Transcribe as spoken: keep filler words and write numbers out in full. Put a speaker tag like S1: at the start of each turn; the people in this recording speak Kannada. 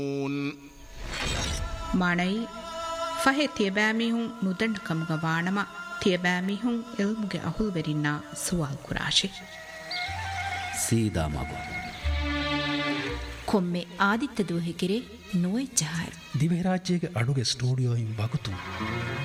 S1: ಮಾಣೈ ಫಹೆ ತಿಯಬಾಮಿಹುಂ ನುದಂಡ ಕಮುಗ ವಾಣಮ ತಿಯಬಾಮಿಹುಂ ಇಲ್ಮುಗೆ ಅಹುಲ್ವೆರಿನ್ನ ಸುವಾಲ್ ಕುರಾಶಿ
S2: ಸೀದಾ ಮಗು
S3: ಕೊಮ್ಮೆ ಆದಿತ್ಯ ದೂಹಿಕಿರೆ ನೋಯ್ ಜಹಾರ್
S4: ದಿವೆರಾಜ್ಯಗೆ ಅಡುಗೆ ಸ್ಟುಡಿಯೋ ಇಂ ಬಗುತು